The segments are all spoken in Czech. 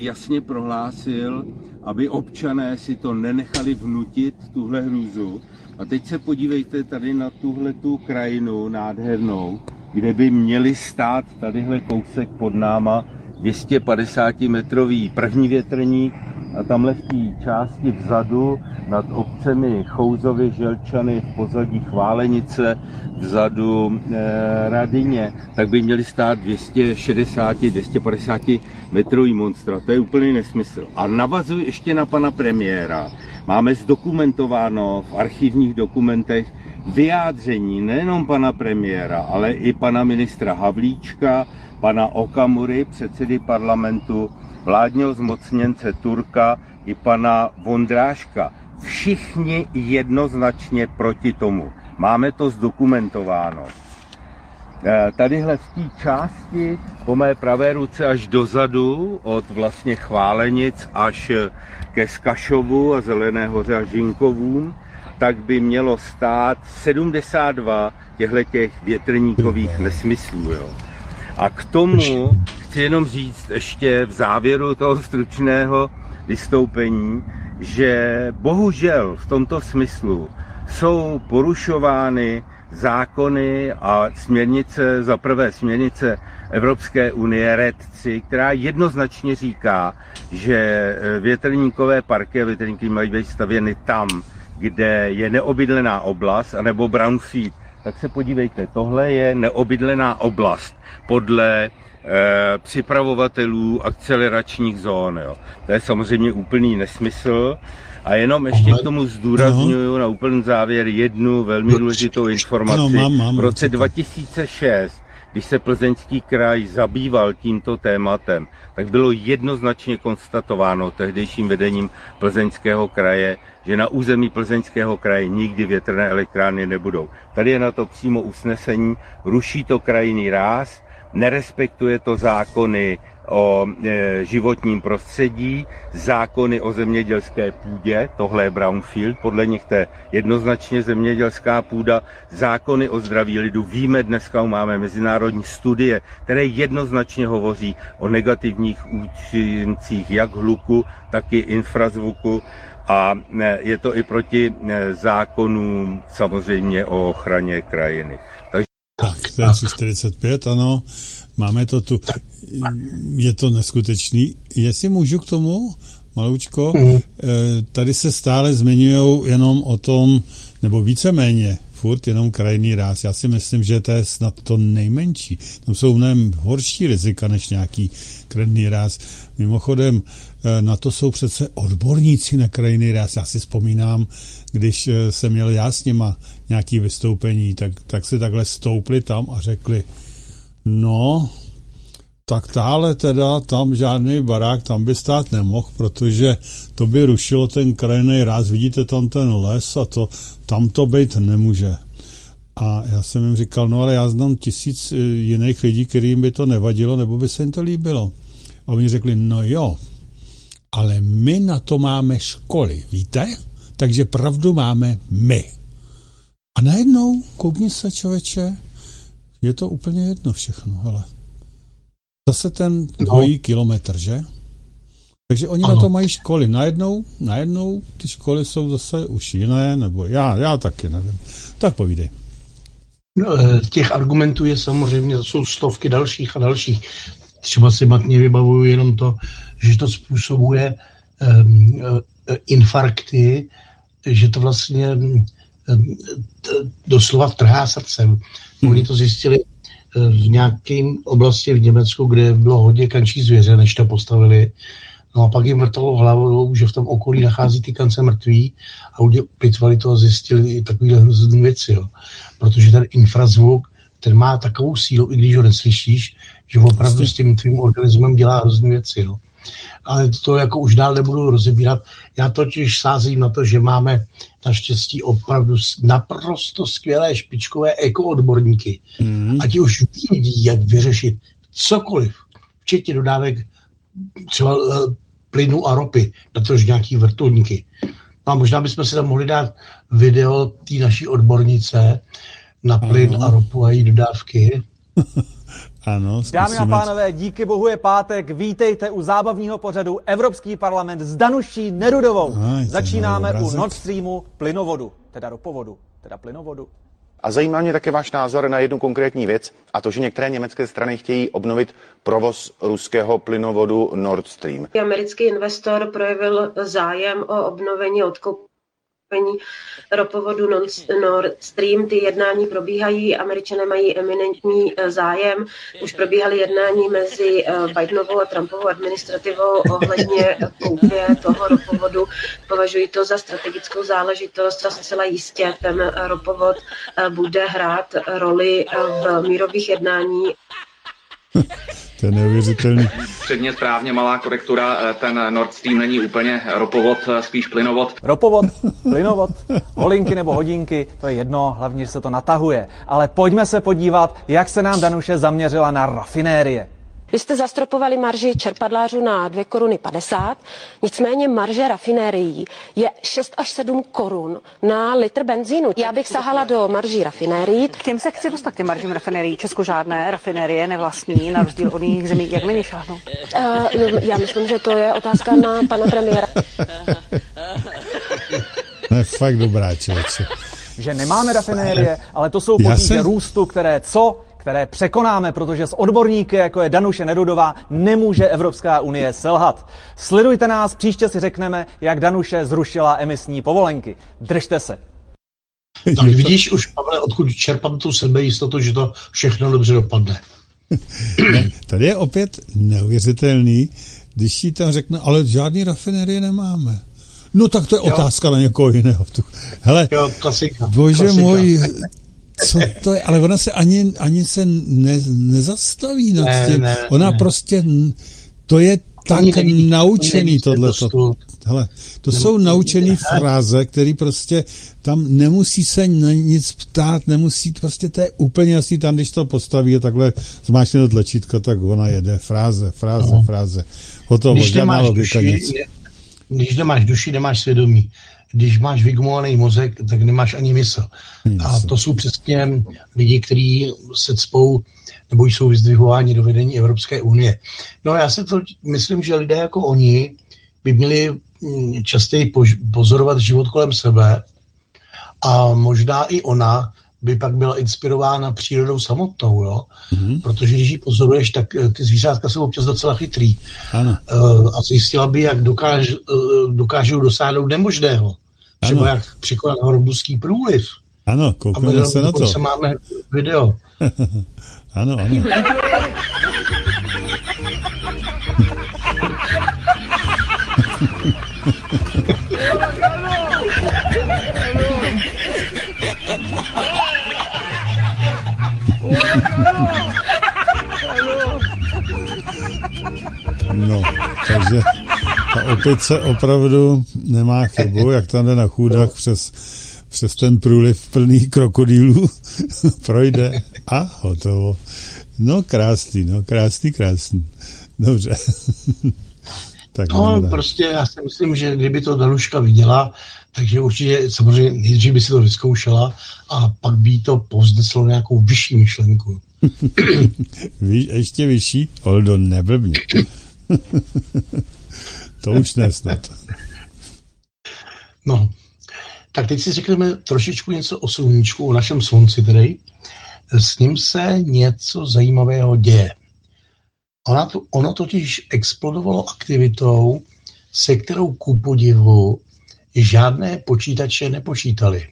jasně prohlásil, aby občané si to nenechali vnutit, tuhle hrůzu. A teď se podívejte tady na tuhletu krajinu nádhernou, kde by měli stát tadyhle kousek pod náma 250-metrový první větrník a tamhle v té části vzadu nad obcemi Chouzovy, Želčany, v pozadí Chválenice, vzadu Radyně, tak by měli stát 260-250 metrový monstra. To je úplný nesmysl. A navazuji ještě na pana premiéra. Máme zdokumentováno v archivních dokumentech vyjádření nejenom pana premiéra, ale i pana ministra Havlíčka, pana Okamury, předsedy parlamentu, vládního zmocněnce Turka i pana Vondráška. Všichni jednoznačně proti tomu. Máme to zdokumentováno. Tadyhle v té části po mé pravé ruce až dozadu, od vlastně Chválenic až ke Skašovu a Zelené hoře a Žinkovům, tak by mělo stát 72 těch větrníkových nesmyslů. Jo. A k tomu chci jenom říct ještě v závěru toho stručného vystoupení, že bohužel v tomto smyslu jsou porušovány zákony a směrnice, za prvé směrnice Evropské unie RED III, která jednoznačně říká, že větrníkové parky a větrníky mají být stavěny tam, kde je neobydlená oblast, anebo brownfield. Tak se podívejte, tohle je neobydlená oblast podle připravovatelů akceleračních zón. Jo. To je samozřejmě úplný nesmysl. A jenom ještě k tomu zdůrazňuju na úplný závěr jednu velmi důležitou informaci. V roce 2006, když se Plzeňský kraj zabýval tímto tématem, tak bylo jednoznačně konstatováno tehdejším vedením Plzeňského kraje, že na území Plzeňského kraje nikdy větrné elektrárny nebudou. Tady je na to přímo usnesení, ruší to krajinný ráz, nerespektuje to zákony o životním prostředí, zákony o zemědělské půdě, tohle je brownfield, podle nich to je jednoznačně zemědělská půda, zákony o zdraví lidu. Víme, dneska máme mezinárodní studie, které jednoznačně hovoří o negativních účincích jak hluku, tak i infrazvuku a je to i proti zákonům samozřejmě o ochraně krajiny. Tak, to je 45, ano, máme to tu. Je to neskutečný. Jestli můžu k tomu, maloučko, tady se stále zmiňují jenom o tom, nebo víceméně, furt jenom krajinný ráz. Já si myslím, že to je snad to nejmenší. Tam jsou mnohem horší rizika než nějaký krajinný ráz. Mimochodem, na to jsou přece odborníci na krajinný ráz. Já si vzpomínám, když jsem měl já s nima nějaké vystoupení, tak si takhle stoupli tam a řekli, no, tak táhle teda tam žádný barák tam by stát nemohl, protože to by rušilo ten krajinný ráz, vidíte tam ten les a tam to být nemůže. A já jsem jim říkal, no ale já znám 1000 jiných lidí, kterým by to nevadilo, nebo by se jim to líbilo. A oni řekli, no jo, ale my na to máme školy, víte? Takže pravdu máme my. A najednou, koukni se, člověče, je to úplně jedno všechno, hele. Zase ten dvojí kilometr, že? Takže oni na to mají školy. Najednou ty školy jsou zase už jiné, nebo já taky nevím. Tak povídej. No, těch argumentů je samozřejmě, to jsou stovky dalších a dalších. Třeba si matně vybavuju jenom to, že to způsobuje infarkty, že to vlastně doslova trhá srdcem. Oni to zjistili v nějaké oblasti v Německu, kde bylo hodně kančí zvěře, než to postavili. No a pak jim vrtalo hlavou, že v tom okolí nachází ty kance mrtví a pitvali to a zjistili i takovýhle hrozný věci. Jo. Protože ten infrazvuk, ten má takovou sílu, i když ho neslyšíš, že opravdu s tím tvým organismem dělá hrozný věci. Jo. Ale to jako už dál nebudu rozebírat. Já totiž sázím na to, že máme naštěstí opravdu naprosto skvělé špičkové ekoodborníky. A ti už vědí, jak vyřešit cokoliv, včetně dodávek třeba plynu a ropy, na tož nějaký vrtulníky. A možná bychom si tam mohli dát video té naší odbornice na plyn a ropu a její dodávky. Ano, Dámy a pánové, díky bohu je pátek, vítejte u zábavního pořadu Evropský parlament s Danuší Nerudovou. Začínáme u Nord Streamu plynovodu, teda ropovodu, teda plynovodu. A zajímá mě také váš názor na jednu konkrétní věc, a to, že některé německé strany chtějí obnovit provoz ruského plynovodu Nord Stream. Americký investor projevil zájem o obnovení odkoupení ropovodu Nord Stream. Ty jednání probíhají, Američané mají eminentní zájem. Už probíhaly jednání mezi Bidenovou a Trumpovou administrativou ohledně koupě toho ropovodu. Považuji to za strategickou záležitost a zcela jistě ten ropovod bude hrát roli v mírových jednání. To je neuvěřitelný. Předně správně, malá korektura, ten Nord Stream není úplně ropovod, spíš plynovod. Ropovod, plynovod, holinky nebo hodinky, to je jedno, hlavně, že se to natahuje. Ale pojďme se podívat, jak se nám Danuše zaměřila na rafinérie. Vy jste zastropovali marži čerpadlářů na 2,50 koruny, nicméně marže rafinérií je 6 až 7 korun na litr benzínu. Já bych sahala do marží rafinérií. K těm se chci dostat, ty maržím rafinérií. Česko žádné rafinérie nevlastní, na rozdíl od jiných zemí. Jak mi šáhnou? Já myslím, že to je otázka na pana premiéra. To je fakt dobrá, člověče. Že nemáme rafinérie, ale to jsou potíže růstu, které překonáme, protože s odborníky, jako je Danuše Nerudová, nemůže Evropská unie selhat. Sledujte nás, příště si řekneme, jak Danuše zrušila emisní povolenky. Držte se. Tak vidíš už, Pavle, odkud čerpám tu sebejistotu, že to všechno dobře dopadne. Ne, tady je opět neuvěřitelný, když jí tam řekne, ale žádný rafinérie nemáme. No tak to je otázka na někoho jiného. Hele, klasika. Bože můj, co to je? Ale ona se ani se nezastaví nad tím. Ona prostě, to je tak naučený tohleto. Hele, to jsou naučený fráze, který prostě tam nemusí se na nic ptát, nemusí, prostě to je úplně jasný, tam když to postaví a takhle zmáčkne to tlačítko, tak ona jede fráze. Hotovo, žádná logika, nic. Když nemáš duši, nemáš svědomí. Když máš vygumovaný mozek, tak nemáš ani mysl. A to jsou přesně lidi, kteří se cpou nebo jsou vyzdvihováni do vedení Evropské unie. No já si to myslím, že lidé jako oni by měli častěji pozorovat život kolem sebe a možná i ona by pak byla inspirována přírodou samotnou, jo? Protože když ji pozoruješ, tak ty zvířátka jsou občas docela chytrý. Ano. A zjistila by, jak dokážou dosáhnout nemožného. Třeba jak překonat hormonský průliv. Ano, koukneme se na to. A máme video. Ano. No, takže a opět se opravdu nemá chybu, jak tam jde na chůdách přes ten průliv plný krokodýlů, projde a hotovo. No krásný. Dobře. Tak prostě já si myslím, že kdyby to Danuška viděla, takže určitě samozřejmě nejdřív by si to vyzkoušela a pak by to povzneslo nějakou vyšší myšlenku. Ještě vyšší? Oldo, neblbně. To už nesnad. No, tak teď si řekneme trošičku něco o sluníčku, o našem slunci tedy. S ním se něco zajímavého děje. Ono totiž explodovalo aktivitou, se kterou ku podivu žádné počítače nepočítali.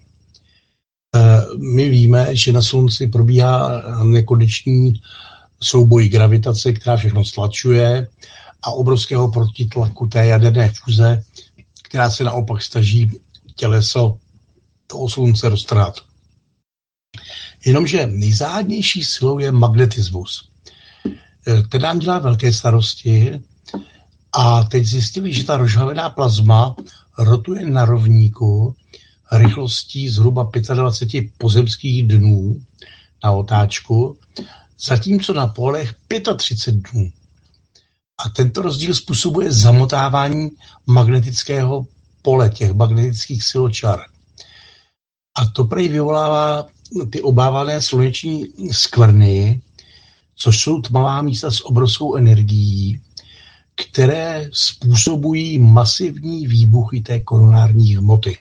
My víme, že na slunci probíhá nekonečný souboj gravitace, která všechno stlačuje, a obrovského protitlaku té jaderné fúze, která se naopak snaží těleso toho slunce roztrhat. Jenomže nejzáhadnější silou je magnetismus. Ten nám dělá velké starosti a teď zjistili, že ta rozžhavená plazma rotuje na rovníku rychlostí zhruba 25 pozemských dnů na otáčku, zatímco na polech 35 dnů. A tento rozdíl způsobuje zamotávání magnetického pole, těch magnetických siločar. A to prý vyvolává ty obávané sluneční skvrny, což jsou tmavá místa s obrovskou energií, které způsobují masivní výbuchy té koronární hmoty.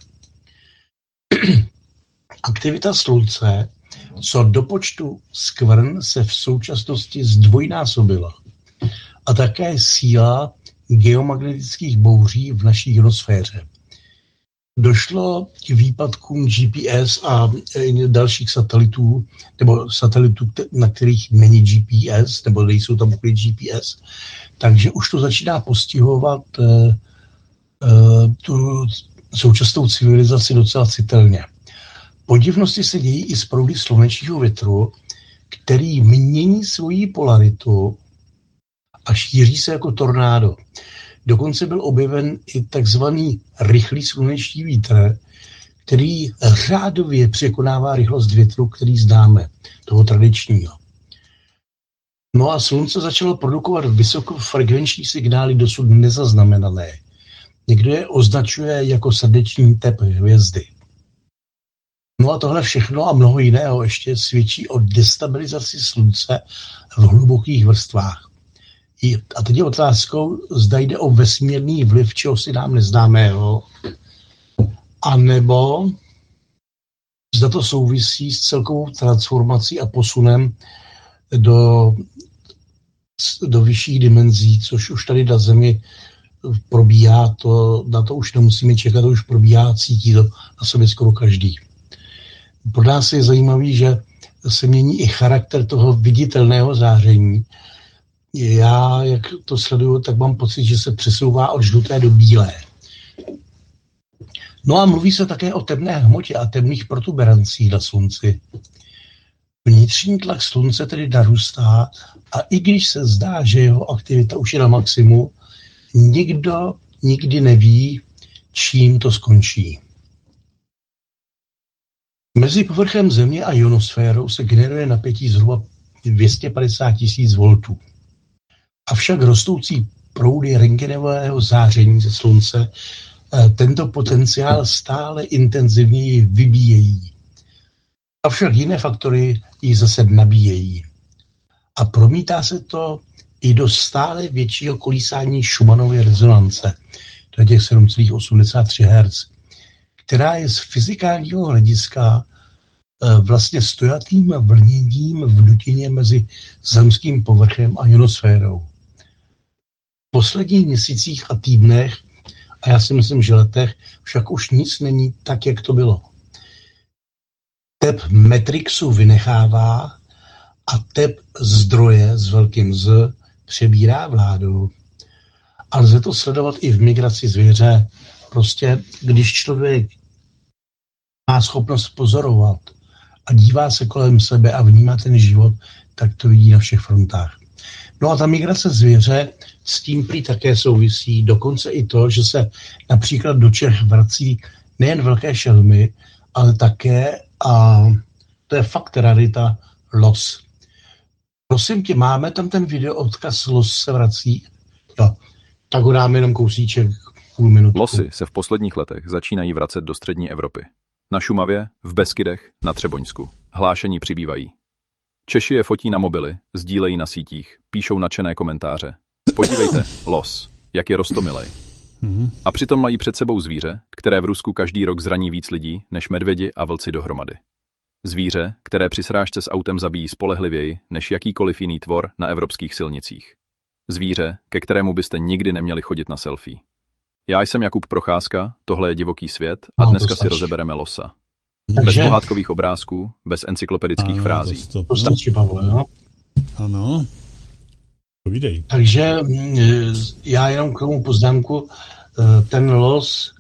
Aktivita Slunce co do počtu skvrn se v současnosti zdvojnásobila a také síla geomagnetických bouří v naší ionosféře. Došlo k výpadkům GPS a dalších satelitů, nebo satelitů, na kterých není GPS, nebo nejsou tam úplně GPS, takže už to začíná postihovat tu současnou civilizaci docela citelně. Podivnosti se dějí i z proudy slunečního větru, který mění svoji polaritu a šíří se jako tornádo. Dokonce byl objeven i takzvaný rychlý sluneční vítr, který řádově překonává rychlost větru, který známe, toho tradičního. No a slunce začalo produkovat vysokofrekvenční signály dosud nezaznamenané. Někdo je označuje jako srdeční tep hvězdy. No a tohle všechno a mnoho jiného ještě svědčí o destabilizaci slunce v hlubokých vrstvách. A teď je otázkou, zda jde o vesmírný vliv čehosi nám neznámého, anebo zda to souvisí s celkovou transformací a posunem do vyšších dimenzí, což už tady na Zemi probíhá, na to už nemusíme čekat, to už probíhá, cítí to na sobě skoro každý. Pro nás je zajímavý, že se mění i charakter toho viditelného záření. Já, jak to sleduju, tak mám pocit, že se přesouvá od žluté do bílé. No a mluví se také o temné hmotě a temných protuberancích na slunci. Vnitřní tlak slunce tedy narůstá a i když se zdá, že jeho aktivita už je na maximu, nikdo nikdy neví, čím to skončí. Mezi povrchem Země a ionosférou se generuje napětí zhruba 250 000 voltů. Avšak rostoucí proudy rentgenového záření ze slunce tento potenciál stále intenzivněji vybíjejí. Avšak jiné faktory ji zase nabíjejí. A promítá se to i do stále většího kolísání Schumannovy rezonance, to je těch 7,83 Hz, která je z fyzikálního hlediska vlastně stojatým vlněním v dutině mezi zemským povrchem a ionosférou. V posledních měsících a týdnech, a já si myslím, že letech, však už nic není tak, jak to bylo. Tep Matrixu vynechává a tep zdroje s velkým Z přebírá vládu. A lze to sledovat i v migraci zvěře. Prostě, když člověk má schopnost pozorovat a dívá se kolem sebe a vnímá ten život, tak to vidí na všech frontách. No a ta migrace zvěře s tím prý také souvisí, dokonce i to, že se například do Čech vrací nejen velké šelmy, ale také, a to je fakt rarita, los. Prosím tě, máme tam ten video odkaz los se vrací? Jo, tak ho dáme jenom kousíček, půl minutku. Losy se v posledních letech začínají vracet do střední Evropy. Na Šumavě, v Beskydech, na Třeboňsku. Hlášení přibývají. Češi je fotí na mobily, sdílejí na sítích, píšou nadšené komentáře. Podívejte, los, jak je roztomilej. A přitom mají před sebou zvíře, které v Rusku každý rok zraní víc lidí, než medvědi a vlci dohromady. Zvíře, které při srážce s autem zabíjí spolehlivěji, než jakýkoliv jiný tvor na evropských silnicích. Zvíře, ke kterému byste nikdy neměli chodit na selfie. Já jsem Jakub Procházka, tohle je Divoký svět a dneska si rozebereme losa. Bez pohádkových obrázků, bez encyklopedických frází. To stačí, Pavle, jo? Ano. Povídej. Takže já jenom k tomu poznámku, ten los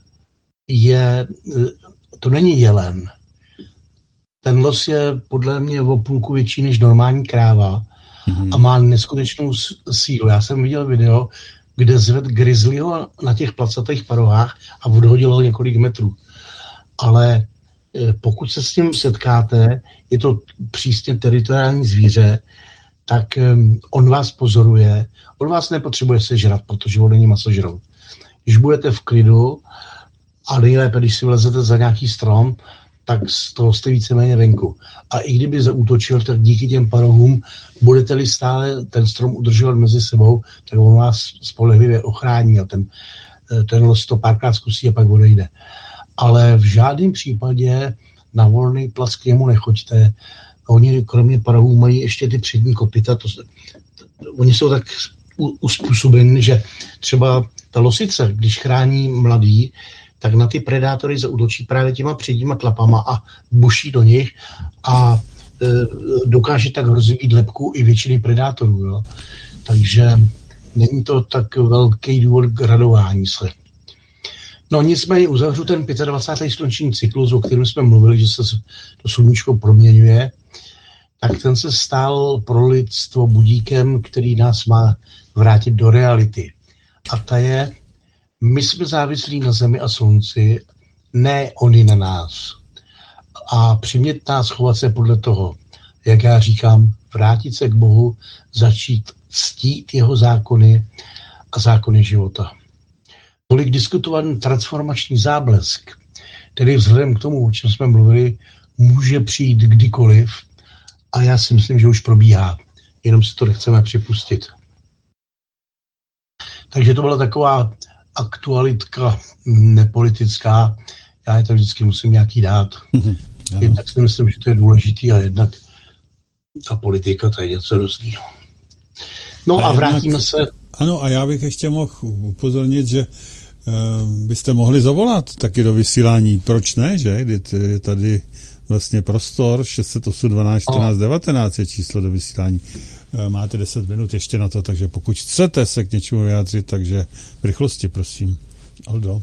to není jelen. Ten los je podle mě o půlku větší než normální kráva a má neskutečnou sílu. Já jsem viděl video, kde zved grizzlyho na těch placatých parohách a odhodil ho několik metrů. Ale pokud se s tím setkáte, je to přísně teritoriální zvíře, tak on vás pozoruje, on vás nepotřebuje sežrat, protože on není masožrout. Když budete v klidu a nejlépe, když si vlezete za nějaký strom, tak z toho jste víceméně venku. A i kdyby zaútočil, tak díky těm parohům budete-li stále ten strom udržovat mezi sebou, tak on vás spolehlivě ochrání a ten los to párkrát zkusí a pak odejde. Ale v žádném případě na volný plac k němu nechoďte. Oni kromě parohů mají ještě ty přední kopyta. Oni jsou tak uspůsobeni, že třeba ta losice, když chrání mladý, tak na ty predátory zaútočí právě těma předníma tlapama a buší do nich a dokáže tak rozvíjet lebku i většiny predátorů. Jo. Takže není to tak velký důvod k radování se. No nicméně uzavřu ten 25. slunční cyklus, o kterém jsme mluvili, že se to sluníčko proměňuje, tak ten se stal pro lidstvo budíkem, který nás má vrátit do reality. A ta je, my jsme závislí na zemi a slunci, ne oni na nás. A přimět nás chovat se podle toho, jak já říkám, vrátit se k Bohu, začít ctít jeho zákony a zákony života. Tolik diskutovaný transformační záblesk, který vzhledem k tomu, o čem jsme mluvili, může přijít kdykoliv a já si myslím, že už probíhá. Jenom si to nechceme připustit. Takže to byla taková aktualitka nepolitická. Já je tam vždycky musím nějaký dát. Jednak si myslím, že to je důležitý a jednak ta politika, to je něco rozdíl. No a vrátíme se... Ano, a já bych ještě mohl upozornit, že byste mohli zavolat taky do vysílání. Proč ne, že? Je tady vlastně prostor 608 12 14 19 je číslo do vysílání. Máte 10 minut ještě na to, takže pokud chcete se k něčemu vyjádřit, takže v rychlosti, prosím. Aldo.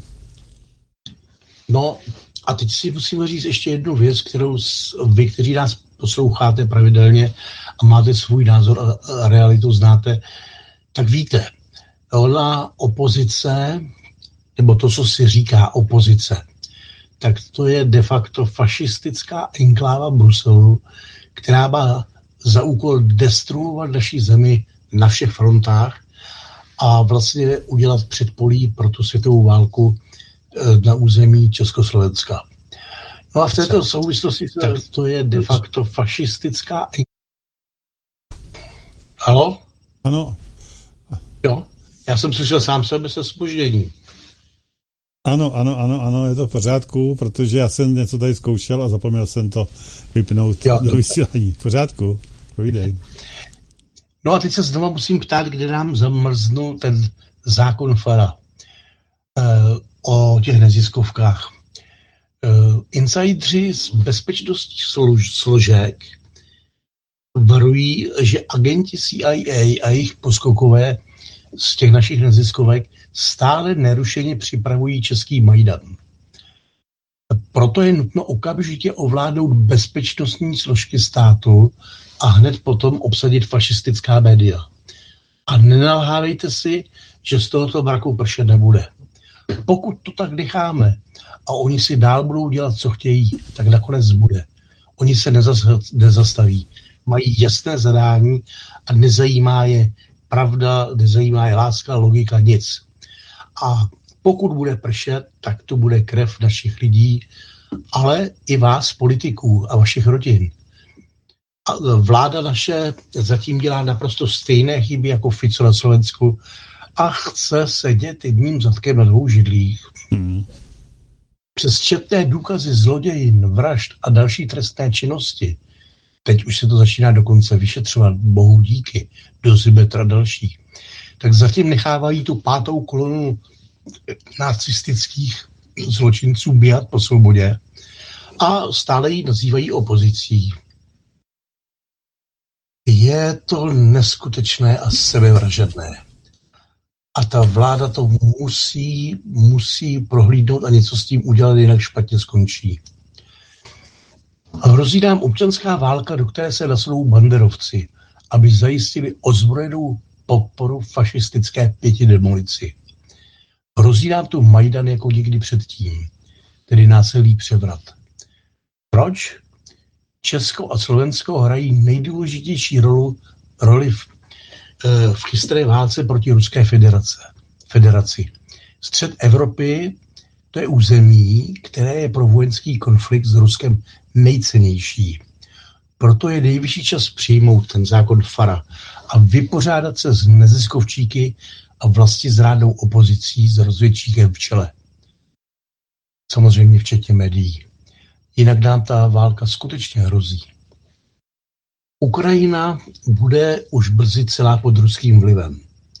No a teď si musíme říct ještě jednu věc, kterou vy, kteří nás posloucháte pravidelně a máte svůj názor a realitu znáte, tak víte, ona opozice, nebo to, co si říká opozice, tak to je de facto fašistická enkláva Bruselu, která má za úkol destruovat naší zemi na všech frontách a vlastně udělat předpolí pro tu světovou válku na území Československa. No a v této souvislosti to je de facto fašistická... Halo? Ano. Jo, já jsem slyšel sám sebe se zpožděním. Ano, je to v pořádku, protože já jsem něco tady zkoušel a zapomněl jsem to vypnout do vysílání. V pořádku, povídej. No a teď se znovu musím ptát, kde nám zamrznul ten zákon FARA o těch neziskovkách. Insidři z bezpečnostních složek varují, že agenti CIA a jejich poskokové z těch našich neziskovek stále nerušeně připravují český Majdan. Proto je nutno okamžitě ovládnout bezpečnostní složky státu a hned potom obsadit fašistická média. A nenalhávejte si, že z tohoto mraku pršet nebude. Pokud to tak necháme a oni si dál budou dělat, co chtějí, tak nakonec bude. Oni se nezastaví. Mají jasné zadání a nezajímá je pravda, nezajímá je láska, logika, nic. A pokud bude pršet, tak to bude krev našich lidí, ale i vás, politiků a vašich rodin. A vláda naše zatím dělá naprosto stejné chyby jako Fico na Slovensku a chce sedět jedním zadkem na dvou židlích. Přes četné důkazy zlodějin, vražd a další trestné činnosti, teď už se to začíná dokonce vyšetřovat, bohu díky, do Zibetra další, tak zatím nechávají tu pátou kolonu nacistických zločinců běhat po svobodě a stále ji nazývají opozicí. Je to neskutečné a sebevražedné. A ta vláda to musí prohlídnout a něco s tím udělat, jinak špatně skončí. Hrozí nám občanská válka, do které se nasadou banderovci, aby zajistili ozbrojenou podporu fašistické pětidemolici. Hrozí nám tu Majdan jako nikdy předtím, tedy násilný převrat. Proč? Česko a Slovensko hrají nejdůležitější roli v chystré válce proti Ruské federaci. Střed Evropy To je území, které je pro vojenský konflikt s Ruskem nejcennější. Proto je nejvyšší čas přijmout ten zákon FARA a vypořádat se s neziskovčíky a vlastizrádnou opozicí s rozvědčíkem v čele. Samozřejmě včetně médií. Jinak nám ta válka skutečně hrozí. Ukrajina bude už brzy celá pod ruským vlivem.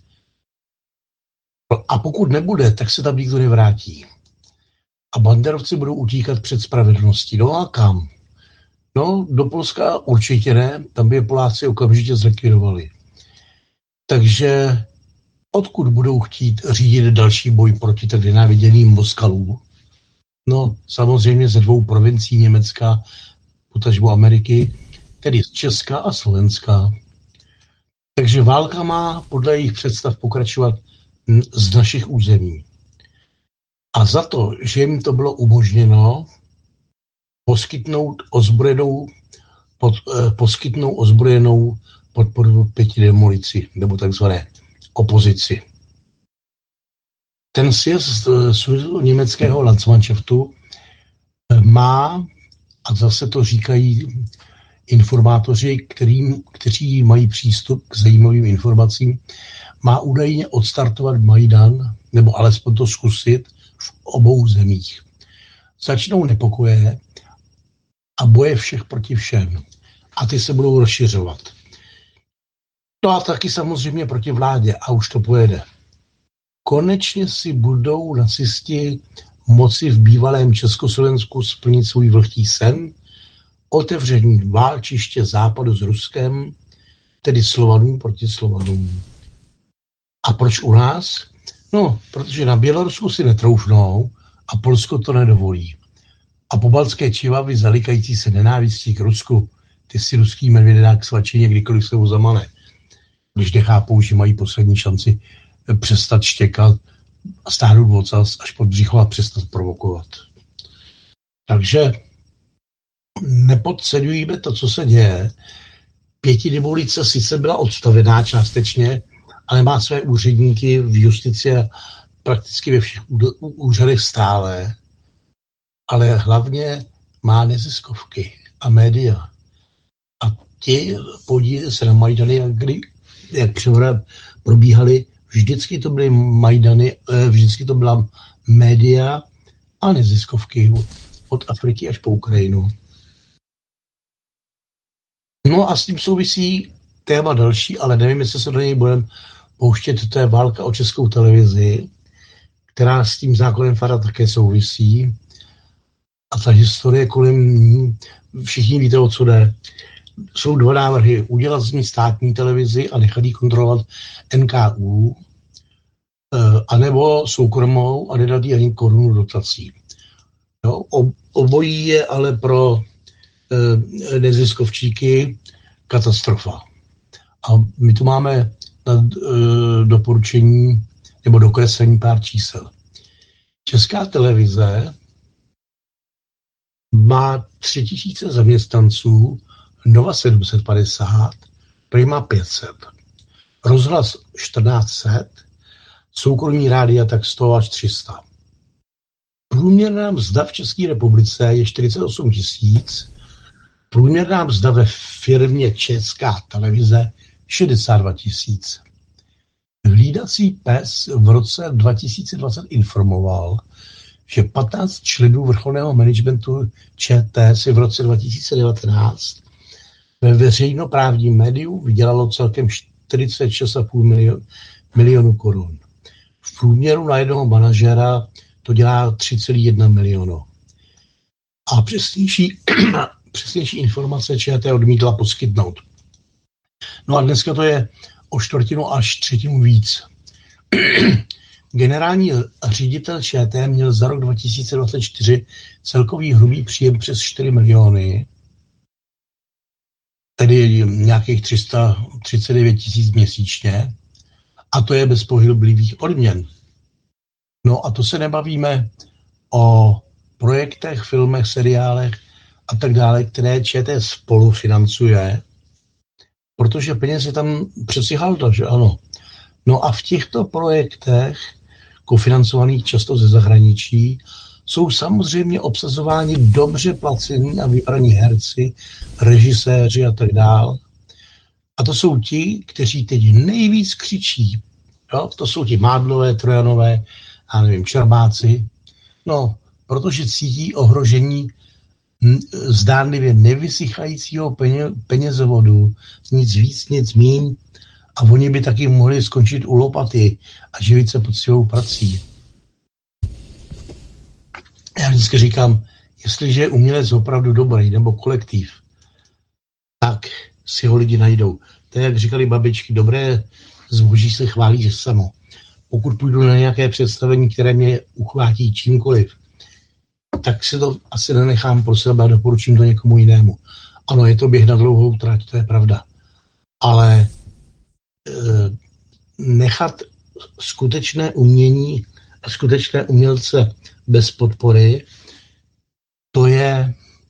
A pokud nebude, tak se tam nikdo nevrátí. A banderovci budou utíkat před spravedlností. No a kam? No, do Polska určitě ne, tam by je Poláci okamžitě zlikvidovali. Takže odkud budou chtít řídit další boj proti tak nenáviděným Moskalům? No, samozřejmě ze 2 provincií Německa, potažmo Ameriky, tedy z Česka a Slovenska. Takže válka má podle jejich představ pokračovat z našich území. A za to, že jim to bylo umožněno, poskytnou ozbrojenou podporu 5 demolici, nebo takzvané opozici. Ten sjezd německého Landsmannschaftu má, a zase to říkají informátoři, kteří mají přístup k zajímavým informacím, má údajně odstartovat Majdan, nebo alespoň to zkusit v obou zemích. Začnou nepokoje a boje všech proti všem. A ty se budou rozšiřovat. No a taky samozřejmě proti vládě a už to pojede. Konečně si budou nacisti moci v bývalém Československu splnit svůj vlhký sen, otevření válčiště západu s Ruskem, tedy Slovanům proti Slovanům. A proč u nás? No, protože na Bělorusku si netroufnou a Polsko to nedovolí. A pobaltské čivavy zalikající se nenávistí k Rusku, ty si ruský medvědák svačině kdykoliv se ho zamane. Když nechápou, že mají poslední šanci přestat štěkat a stáhnout ocas až pod břicho a přestat provokovat. Takže nepodceňujeme to, co se děje. 5 demolice sice byla odstavená částečně, ale má své úředníky v justici a prakticky ve všech úřadech stále. Ale hlavně má neziskovky a média. A ti podíleli se na Majdany, jak probíhaly, vždycky to byly Majdany, vždycky to byla média a neziskovky od Afriky až po Ukrajinu. No a s tím souvisí téma další, ale nevím, jestli se do něj budeme pouštět, to je válka o Českou televizi, která s tím zákonem FARA také souvisí. A ta historie kolem, všichni víte, o co jde. Jsou 2 návrhy. Udělat z ní státní televizi a nechat ji kontrolovat NKÚ, anebo soukromou a nedat jí ani korunu dotací. Jo, obojí je ale pro neziskovčíky katastrofa. A my tu máme na doporučení nebo dokreslení pár čísel. Česká televize má 3000 zaměstnanců, Nova 750, Prima 500, Rozhlas 1400, soukromí rádia tak 100 až 300. Průměrná mzda v České republice je 48 000, průměrná mzda ve firmě Česká televize 62 000. Hlídací pes v roce 2020 informoval, že 15 členů vrcholného managementu ČT si v roce 2019 ve veřejnoprávním médiu vydělalo celkem 46,5 milionu korun. V průměru na jednoho manažera to dělá 3,1 milionu. A přesnější informace ČT odmítla poskytnout. No a dneska to je o 1/4 až 1/3 víc. Generální ředitel ČT měl za rok 2024 celkový hrubý příjem přes 4 miliony, tedy nějakých 339 000 měsíčně, a to je bez pohyblivých odměn. No a to se nebavíme o projektech, filmech, seriálech a tak dále, které ČT spolufinancuje, protože peněz je tam přeci halda, že ano. No a v těchto projektech kofinancovaných často ze zahraničí, jsou samozřejmě obsazováni dobře placení a vybraní herci, režiséři a tak dál. A to jsou ti, kteří teď nejvíc křičí. Jo? To jsou ti Mádlové, Trojanové, já nevím, Čerbáci. No, protože cítí ohrožení zdánlivě nevysychajícího penězovodu, nic víc, nic míň. A oni by taky mohli skončit u lopaty a živit se poctivou prací. Já vždycky říkám, jestliže je umělec opravdu dobrý nebo kolektiv, tak si ho lidi najdou. To je, jak říkali babičky, dobré zboží se chválí že samo. Pokud půjdu na nějaké představení, které mě uchvátí čímkoliv, tak si to asi nenechám pro sebe a doporučím to někomu jinému. Ano, je to běh na dlouhou trať, to je pravda. Ale nechat skutečné umění a skutečné umělce bez podpory, to je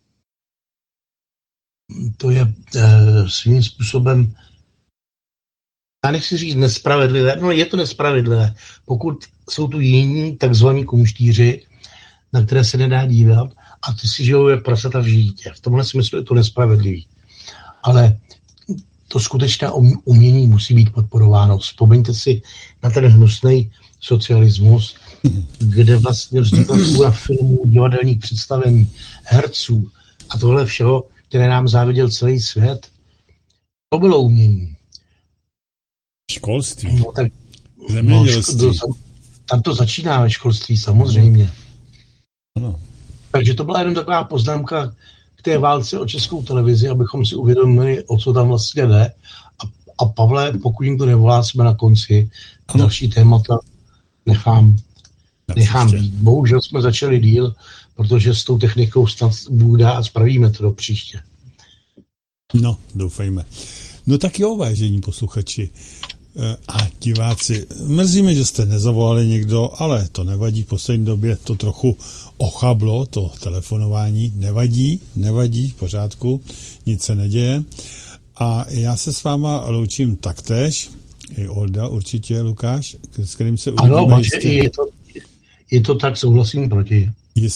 svým způsobem, já nechci říct nespravedlivé, no je to nespravedlivé, pokud jsou tu jiní takzvaní kumštíři, na které se nedá dívat a ty si žijou jak prasata v žítě. V tomhle smyslu je to nespravedlivý. Ale to skutečné umění musí být podporováno. Vzpomeňte si na ten hnusný socialismus, kde vlastně vznikla spousta filmů, divadelních představení, herců a tohle všeho, které nám záviděl celý svět. To bylo umění. Školství. No, tak, zemědělství. Tam to začíná ve školství, samozřejmě. Ano. Takže to byla jenom taková poznámka k té válce o Českou televizi, abychom si uvědomili, o co tam vlastně jde. A Pavle, pokud jim to nevolá, jsme na konci. A další témata nechám být. Bohužel jsme začali díl, protože s tou technikou snad Bůh dá a spravíme to do příště. No, doufejme. No tak jo, vážení posluchači a diváci, mrzíme, že jste nezavolali někdo, ale to nevadí, v poslední době to trochu ochablo, to telefonování, nevadí, v pořádku, nic se neděje. A já se s váma loučím taktéž, i Olda určitě, Lukáš, s kterým se uvidíme. Ano, je to tak, souhlasím proti.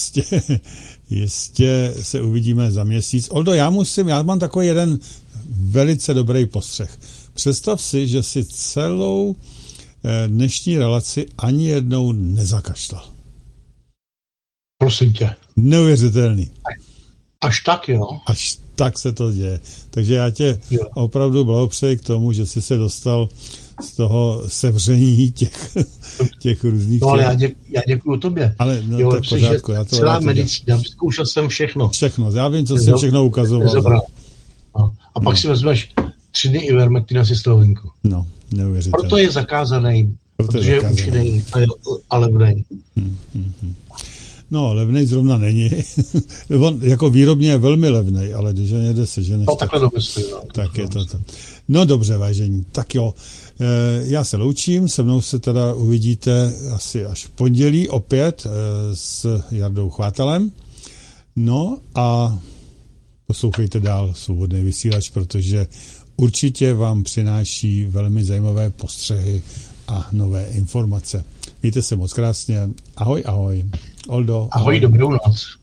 Jistě se uvidíme za měsíc. Oldo, já mám takový jeden velice dobrý postřeh. Představ si, že si celou dnešní relaci ani jednou nezakašlal. Prosím tě. Neuvěřitelný. Až tak, jo? Až tak se to děje. Takže já tě opravdu blahopřeji k tomu, že jsi se dostal z toho sevření těch různých... No ale já děkuju tobě. Ale no, to je pořádku. Já to celá medicína, zkoušel jsem všechno. Všechno, já vím, co jsem všechno ukazoval. No. A pak si vezmeš 3 dny Ivermectina si slovenku. No, neuvěřitelné. Proto je zakázaný, protože je účinný a levnej. No, levnej zrovna není. On jako výrobně je velmi levnej, ale když ho někde seženeš... No, takhle domyslím. No. Tak je to. No dobře, vážení. Tak jo, já se loučím, se mnou se teda uvidíte asi až v pondělí opět s Jardou Chvátalem. No a poslouchejte dál Svobodný vysílač, protože určitě vám přináší velmi zajímavé postřehy a nové informace. Mějte se moc krásně. Ahoj, ahoj. Oldo. Ahoj, dobrou noc.